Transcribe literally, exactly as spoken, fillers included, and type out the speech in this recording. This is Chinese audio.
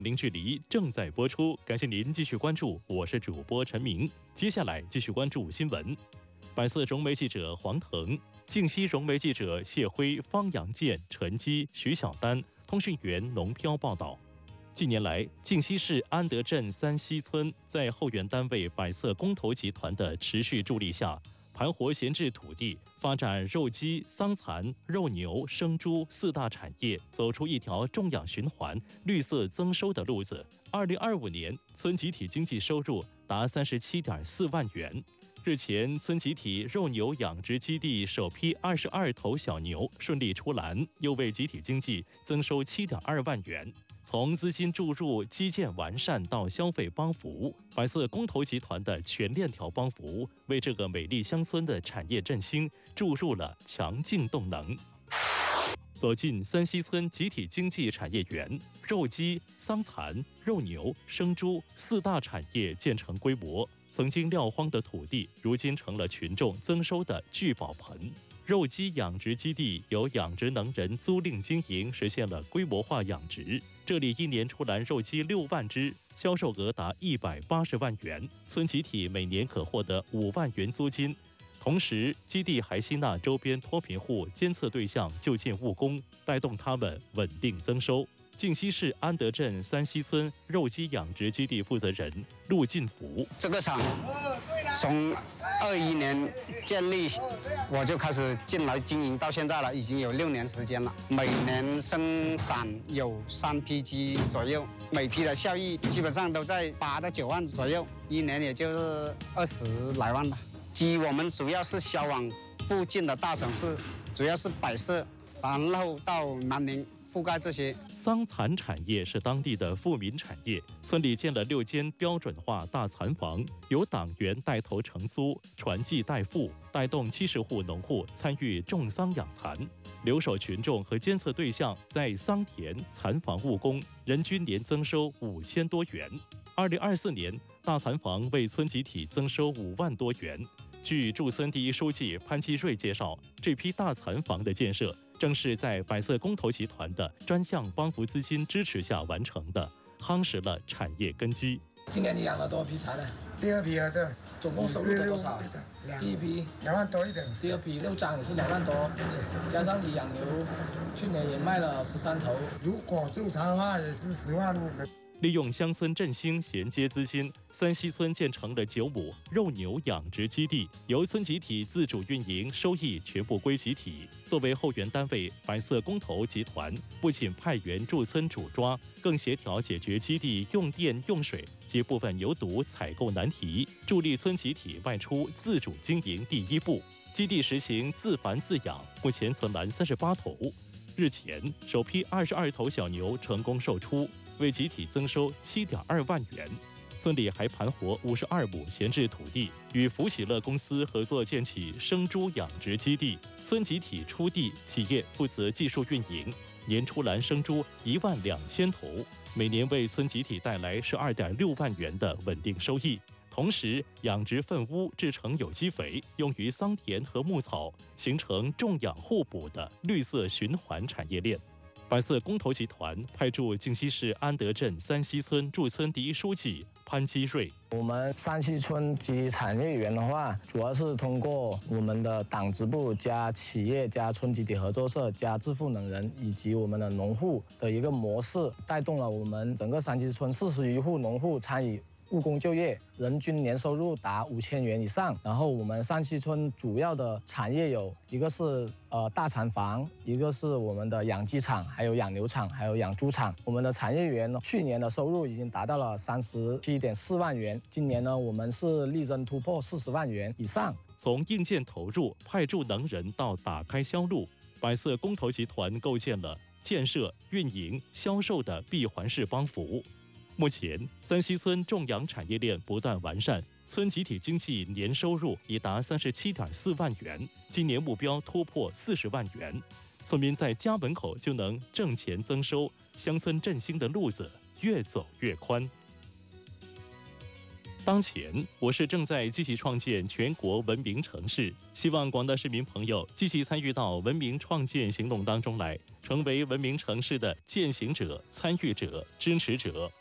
零距离正在播出，感谢您继续关注，我是主播陈明。接下来继续关注新闻。百色融媒记者黄腾、静西融媒记者谢辉、方阳健、陈基、徐小丹，通讯员农飘报道。近年来，静西市安德镇三溪村在后援单位百色公投集团的持续助力下，盘活闲置土地，发展肉鸡、桑蚕、肉牛、生猪四大产业，走出一条种养循环、绿色增收的路子。二零二五年，村集体经济收入达三十七点四万元。日前，村集体肉牛养殖基地首批二十二头小牛顺利出栏，又为集体经济增收七点二万元。从资金注入、基建完善到消费帮扶，百色公投集团的全链条帮扶，为这个美丽乡村的产业振兴注入了强劲动能。走进三溪村集体经济产业园，肉鸡、桑蚕、肉牛、生猪四大产业渐成规模，曾经撂荒的土地，如今成了群众增收的聚宝盆。肉鸡养殖基地由养殖能人租赁经营，实现了规模化养殖。这里一年出栏肉鸡六万只，销售额达一百八十万元，村集体每年可获得五万元租金。同时，基地还吸纳周边脱贫户监测对象就近务工，带动他们稳定增收。静西市安德镇三溪村肉鸡养殖基地负责人陆进福： 这个厂从二一年建立，我就开始进来经营到现在了，已经有六年时间了。每年生产有三批鸡左右，每批的效益基本上都在八到九万左右，一年也就是二十来万吧。鸡我们主要是销往附近的大城市，主要是百色，然后到南宁。覆盖这些桑蚕产业是当地的富民产业，村里建了六间标准化大蚕房，由党员带头承租，传继代付，带动七十户农户参与种桑养蚕。留守群众和监测对象在桑田、蚕房务工，人均年增收五千多元。二零二四年，大蚕房为村集体增收五万多元。据驻村第一书记潘基瑞介绍，这批大蚕房的建设正是在百色公投集团的专项帮扶资金支持下完成的，夯实了产业根基。 今年你养了多少批蚕呢？ 第二批啊，这总共收入多少？第一批两万多一点， 第二批六张也是两万多，加上你养牛，去年也卖了十三头。 如果正常的话，也是十万。 利用乡村振兴衔接资金，三溪村建成了九亩肉牛养殖基地，由村集体自主运营，收益全部归集体。作为后援单位，百色公投集团不仅派员驻村主抓，更协调解决基地用电用水及部分牛犊采购难题，助力村集体迈出自主经营第一步。基地实行自繁自养，目前存栏三十八头。日前，首批二十二头小牛成功售出，为集体增收七点二万元。村里还盘活五十二亩闲置土地，与福喜乐公司合作建起生猪养殖基地，村集体出地，企业负责技术运营，年出栏生猪一万两千头，每年为村集体带来十二点六万元的稳定收益。同时，养殖粪污制成有机肥，用于桑田和牧草，形成种养互补的绿色循环产业链。百色公投集团派驻静西市安德镇三溪村驻村第一书记潘基瑞： 我们三溪村集体产业园的话，主要是通过我们的党支部加企业加村集体合作社加自富能人以及我们的农户的一个模式，带动了我们整个三溪村四十余户农户参与务工就业，人均年收入达五千元以上。然后我们三溪村主要的产业有一个是呃大蚕房，一个是我们的养鸡场，还有养牛场，还有养猪场。我们的产业园去年的收入已经达到了三十七点四万元，今年呢我们是力争突破四十万元以上。 从硬件投入、派驻能人到打开销路，百色公投集团构建了建设、运营、销售的闭环式帮扶。目前，三溪村种养产业链不断完善，村集体经济年收入已达三十七点四万元，今年目标突破四十万元。村民在家门口就能挣钱增收，乡村振兴的路子越走越宽。 当前，我市正在积极创建全国文明城市，希望广大市民朋友积极参与到文明创建行动当中来，成为文明城市的践行者、参与者、支持者。